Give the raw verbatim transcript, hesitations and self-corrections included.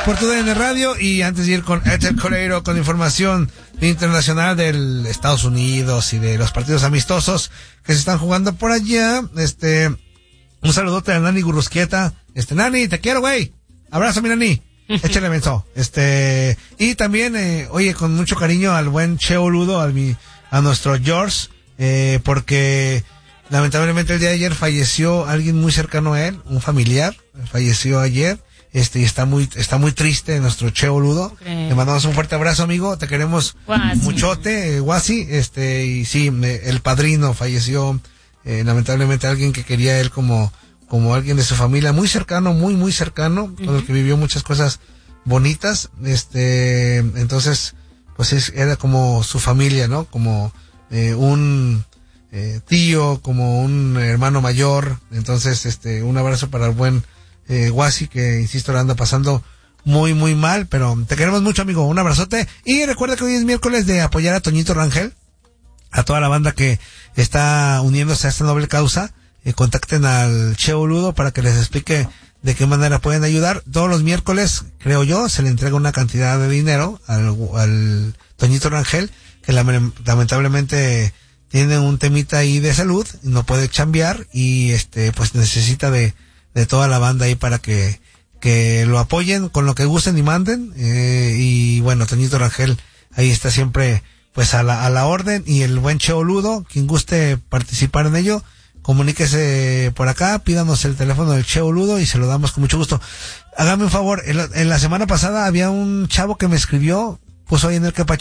por tu D N Radio. Y antes de ir con Ethel Coreiro con información internacional del Estados Unidos y de los partidos amistosos que se están jugando por allá, este, un saludote a Nani Gurrusquieta. Este, Nani, te quiero, güey. Abrazo, mi Nani. Échale menso. Este, y también, eh, oye, con mucho cariño al buen Cheo Ludo, al mi, a nuestro George, eh, porque lamentablemente el día de ayer falleció alguien muy cercano a él, un familiar, falleció ayer, este, y está muy, está muy triste nuestro Cheo Ludo. Okay. Le mandamos un fuerte abrazo, amigo, te queremos Guasi. muchote, eh, Guasi, este, y sí, me, el padrino falleció, eh, lamentablemente alguien que quería él como, como alguien de su familia, muy cercano, muy, muy cercano, uh-huh. con el que vivió muchas cosas bonitas, este, entonces, pues es, era como su familia, ¿no? Como, eh, un, eh, tío, como un hermano mayor, entonces, este, un abrazo para el buen, eh, Guasi, que, insisto, la anda pasando muy, muy mal, pero te queremos mucho, amigo, un abrazote, y recuerda que hoy es miércoles de apoyar a Toñito Rangel, a toda la banda que está uniéndose a esta noble causa. Eh, contacten al Cheo Ludo para que les explique de qué manera pueden ayudar. Todos los miércoles, creo yo, se le entrega una cantidad de dinero al, al Toñito Rangel, que lamentablemente tiene un temita ahí de salud, no puede chambear y este pues necesita de, de toda la banda ahí para que, que lo apoyen con lo que gusten y manden. Eh, y bueno, Toñito Rangel ahí está siempre pues a la, a la orden, y el buen Cheo Ludo, quien guste participar en ello, comuníquese por acá, pídanos el teléfono del Cheo Ludo y se lo damos con mucho gusto. Hágame un favor, en la, en la semana pasada había un chavo que me escribió, puso ahí en el que